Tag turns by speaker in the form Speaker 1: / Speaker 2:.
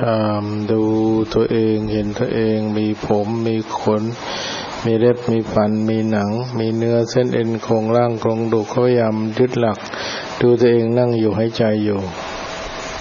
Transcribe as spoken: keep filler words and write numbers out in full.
Speaker 1: ามดูตัวเองเห็นตัวเองมีผมมีขนมีเล็บมีฟันมีหนังมีเนื้อเส้นเอ็นโครงร่างโครงกระดูกเขาพยายามยึดหลักดูตัวเองนั่งอยู่หายใจอยู่